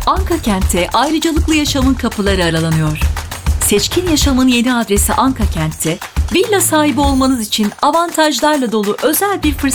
Anka Kent'te ayrıcalıklı yaşamın kapıları aralanıyor. Seçkin yaşamın yeni adresi Anka Kent'te, villa sahibi olmanız için avantajlarla dolu özel bir fırsat